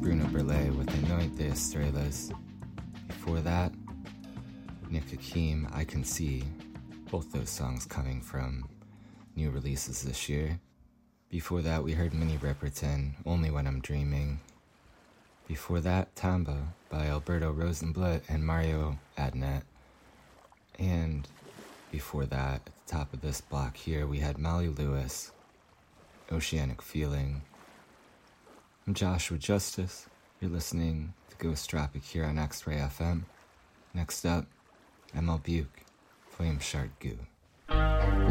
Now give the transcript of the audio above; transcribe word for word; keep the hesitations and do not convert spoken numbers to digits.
Bruno Burlet with Anoint de Estrellas. Before that, Nick Hakim, I Can See, both those songs coming from new releases this year. Before that, we heard Minnie Riperton, Only When I'm Dreaming. Before that, Tamba by Alberto Rosenblatt and Mario Adnet. And before that, at the top of this block here, we had Molly Lewis, Oceanic Feeling. I'm Joshua Justice. You're listening to Ghost Tropic here on X-Ray F M. Next up, M L Buke, Flame Shard Goo.